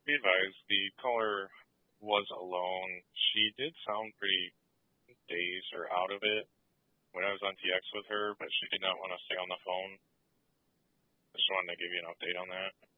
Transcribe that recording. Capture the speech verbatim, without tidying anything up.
Be advised, the caller was alone. She did sound pretty dazed or out of it when I was on T X with her, but she did not want to stay on the phone. Just wanted to give you an update on that.